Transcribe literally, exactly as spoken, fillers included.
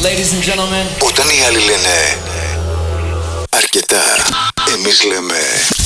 Ladies and gentlemen. Όταν οι άλλοι λένε αρκετά, εμείς λέμε